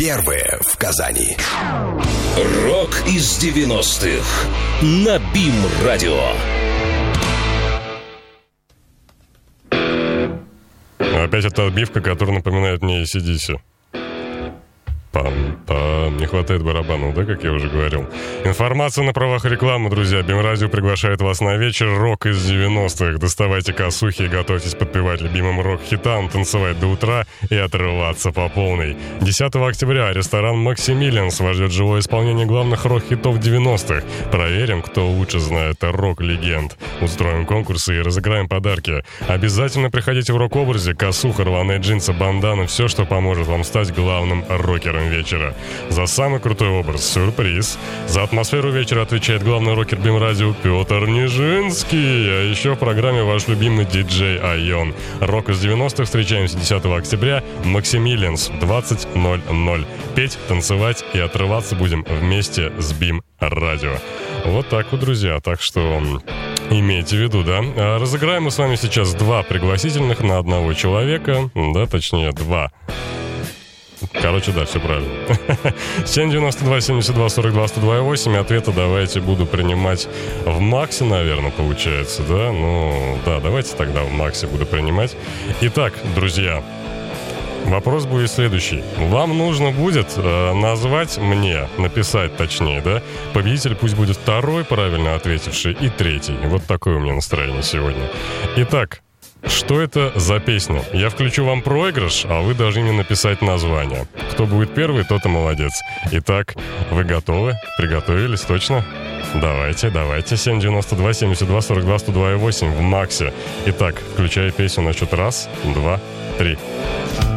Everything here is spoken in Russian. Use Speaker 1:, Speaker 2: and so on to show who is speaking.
Speaker 1: Первые в Казани.
Speaker 2: Рок из 90-х на БИМ-радио.
Speaker 3: Опять эта отбивка, которая напоминает мне AC/DC. Пам-пам. Не хватает барабанов, да, как я уже говорил. Информация на правах рекламы, друзья. БИМ-радио приглашает вас на вечер «Рок из 90-х». Доставайте косухи и готовьтесь подпевать любимым рок-хитам, танцевать до утра и отрываться по полной. 10 октября ресторан «Максимилианс» вас ждет живое исполнение главных рок-хитов 90-х. Проверим, кто лучше знает рок-легенд. Устроим конкурсы и разыграем подарки. Обязательно приходите в рок-образе. Косуха, рваные джинсы, банданы. Все, что поможет вам стать главным рокером вечера. За самый крутой образ сюрприз. За атмосферу вечера отвечает главный рокер БИМ-радио Петр Нижинский. А еще в программе ваш любимый диджей Айон. Рок из 90-х. Встречаемся 10 октября. Максимилианс, 20:00. Петь, танцевать и отрываться будем вместе с БИМ-радио. Вот так вот, друзья. Так что имейте в виду, да. Разыграем мы с вами сейчас 2 пригласительных на одного человека. Да, точнее, 2. Короче, да, все правильно. 792-72-42-102-8. Ответы давайте буду принимать в Максе, наверное, получается, да? Ну, да, давайте тогда в Максе буду принимать. Итак, друзья, вопрос будет следующий. Вам нужно будет назвать мне, написать точнее, да? Победитель пусть будет 2-й правильно ответивший и 3-й. Вот такое у меня настроение сегодня. Итак, что это за песня? Я включу вам проигрыш, а вы должны мне написать название. Кто будет первый, тот и молодец. Итак, вы готовы? Приготовились, точно? Давайте. 792-72-42-102-8 в Максе. Итак, включаю песню на счет 1, 2, 3.